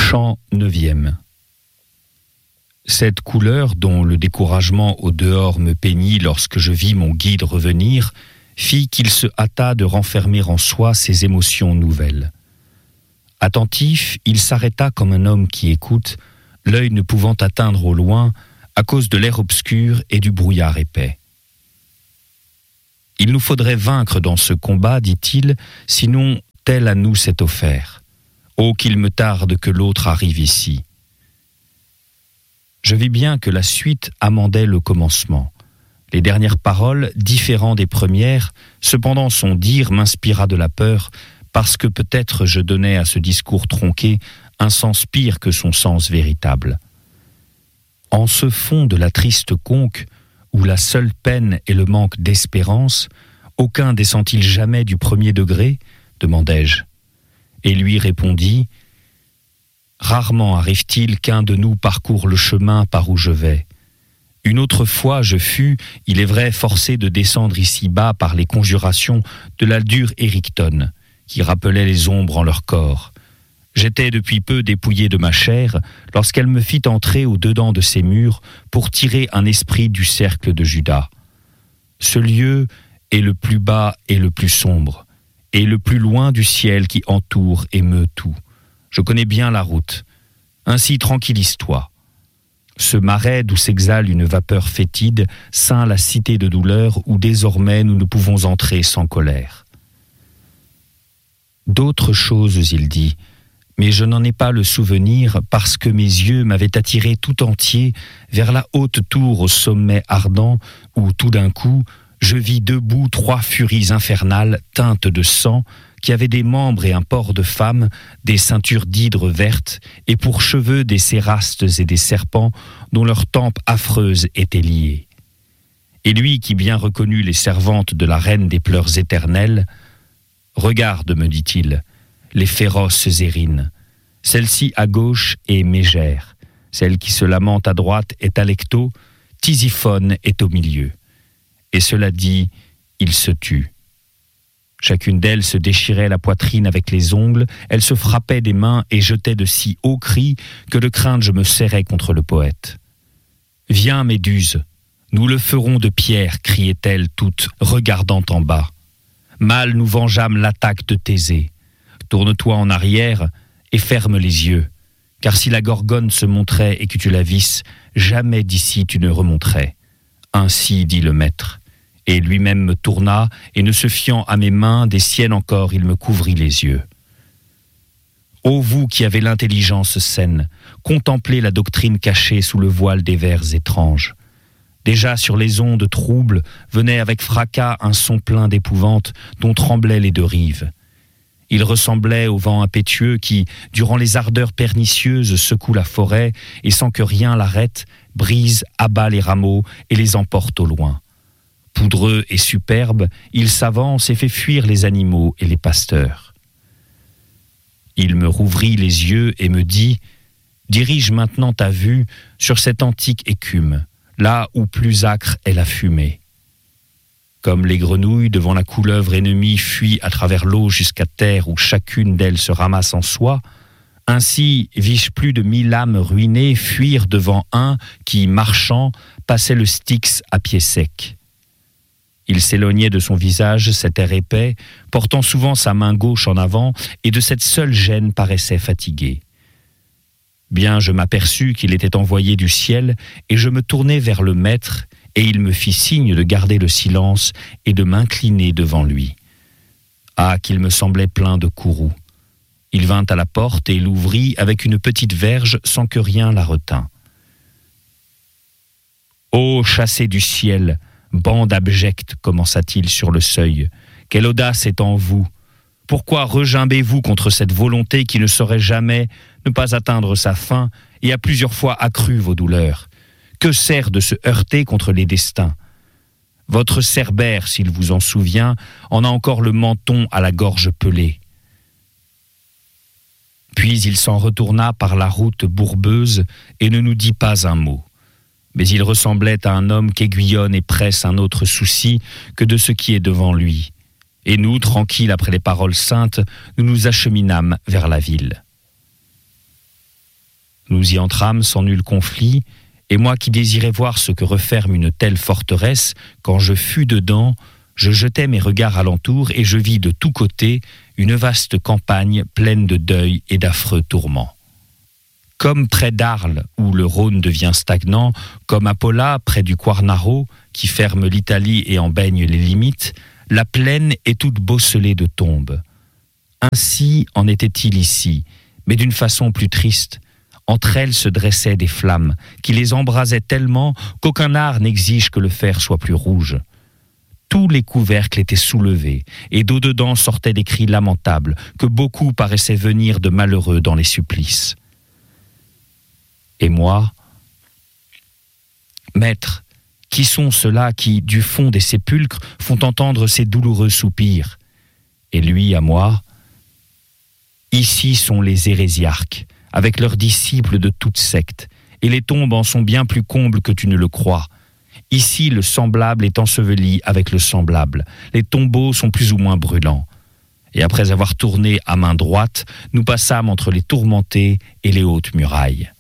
Chant 9e. Cette couleur dont le découragement au dehors me peignit lorsque je vis mon guide revenir, fit qu'il se hâta de renfermer en soi ses émotions nouvelles. Attentif, il s'arrêta comme un homme qui écoute, l'œil ne pouvant atteindre au loin à cause de l'air obscur et du brouillard épais. « Il nous faudrait vaincre dans ce combat, dit-il, sinon tel à nous s'est offert. Oh, qu'il me tarde que l'autre arrive ici. » Je vis bien que la suite amendait le commencement. Les dernières paroles, différentes des premières, cependant son dire m'inspira de la peur, parce que peut-être je donnais à ce discours tronqué un sens pire que son sens véritable. En ce fond de la triste conque, où la seule peine est le manque d'espérance, aucun descend-il jamais du premier degré ? Demandai-je. Et lui répondit : rarement arrive-t-il qu'un de nous parcourt le chemin par où je vais. Une autre fois je fus, il est vrai, forcé de descendre ici-bas par les conjurations de la dure Ericton, qui rappelait les ombres en leur corps. J'étais depuis peu dépouillé de ma chair, lorsqu'elle me fit entrer au-dedans de ces murs pour tirer un esprit du cercle de Judas. Ce lieu est le plus bas et le plus sombre, et le plus loin du ciel qui entoure et meut tout. Je connais bien la route. Ainsi tranquillise-toi. Ce marais d'où s'exhale une vapeur fétide ceint la cité de douleur où désormais nous ne pouvons entrer sans colère. D'autres choses, il dit, mais je n'en ai pas le souvenir parce que mes yeux m'avaient attiré tout entier vers la haute tour au sommet ardent où tout d'un coup je vis debout 3 furies infernales teintes de sang qui avaient des membres et un port de femme, des ceintures d'hydre vertes et pour cheveux des cérastes et des serpents dont leurs tempes affreuses étaient liées. Et lui qui bien reconnut les servantes de la reine des pleurs éternels, « Regarde, me dit-il, les féroces érines. Celle-ci à gauche est Mégère, celle qui se lamente à droite est Alecto, Tisiphone est au milieu. » Et cela dit, il se tut. Chacune d'elles se déchirait la poitrine avec les ongles, elle se frappait des mains et jetait de si hauts cris que de crainte je me serrais contre le poète. « Viens, Méduse, nous le ferons de pierre, criait-elle toute, regardant en bas. Mal nous vengeâmes l'attaque de Thésée. Tourne-toi en arrière et ferme les yeux, car si la Gorgone se montrait et que tu la visses, jamais d'ici tu ne remonterais. Ainsi dit le maître. Et lui-même me tourna, et ne se fiant à mes mains, des siennes encore, il me couvrit les yeux. Ô vous qui avez l'intelligence saine, contemplez la doctrine cachée sous le voile des vers étranges. Déjà sur les ondes troubles venait avec fracas un son plein d'épouvante dont tremblaient les 2 rives. Il ressemblait au vent impétueux qui, durant les ardeurs pernicieuses, secoue la forêt et sans que rien l'arrête, brise, abat les rameaux et les emporte au loin. Poudreux et superbe, il s'avance et fait fuir les animaux et les pasteurs. Il me rouvrit les yeux et me dit : dirige maintenant ta vue sur cette antique écume, là où plus âcre est la fumée. Comme les grenouilles devant la couleuvre ennemie fuient à travers l'eau jusqu'à terre où chacune d'elles se ramasse en soi, ainsi vis-je plus de 1000 âmes ruinées fuir devant un qui, marchant, passait le Styx à pied sec. Il s'éloignait de son visage cet air épais, portant souvent sa main gauche en avant, et de cette seule gêne paraissait fatigué. Bien je m'aperçus qu'il était envoyé du ciel, et je me tournai vers le maître, et il me fit signe de garder le silence et de m'incliner devant lui. Ah, qu'il me semblait plein de courroux. Il vint à la porte et l'ouvrit avec une petite verge sans que rien la retint. « Ô chassé du ciel, bande abjecte, commença-t-il sur le seuil, quelle audace est en vous? Pourquoi regimbez-vous contre cette volonté qui ne saurait jamais ne pas atteindre sa fin et a plusieurs fois accru vos douleurs? Que sert de se heurter contre les destins? Votre Cerbère, s'il vous en souvient, en a encore le menton à la gorge pelée. » Puis il s'en retourna par la route bourbeuse et ne nous dit pas un mot. Mais il ressemblait à un homme qu'aiguillonne et presse un autre souci que de ce qui est devant lui. Et nous, tranquilles après les paroles saintes, nous nous acheminâmes vers la ville. Nous y entrâmes sans nul conflit, et moi qui désirais voir ce que referme une telle forteresse, quand je fus dedans, je jetai mes regards alentour et je vis de tous côtés une vaste campagne pleine de deuil et d'affreux tourments. Comme près d'Arles, où le Rhône devient stagnant, comme à Pola, près du Quarnaro, qui ferme l'Italie et en baigne les limites, la plaine est toute bosselée de tombes. Ainsi en était-il ici, mais d'une façon plus triste. Entre elles se dressaient des flammes, qui les embrasaient tellement qu'aucun art n'exige que le fer soit plus rouge. Tous les couvercles étaient soulevés, et d'au-dedans sortaient des cris lamentables, que beaucoup paraissaient venir de malheureux dans les supplices. Et moi, maître, qui sont ceux-là qui, du fond des sépulcres, font entendre ces douloureux soupirs? Et lui, à moi, ici sont les hérésiarques, avec leurs disciples de toute secte, et les tombes en sont bien plus combles que tu ne le crois. Ici, le semblable est enseveli avec le semblable. Les tombeaux sont plus ou moins brûlants. Et après avoir tourné à main droite, nous passâmes entre les tourmentés et les hautes murailles.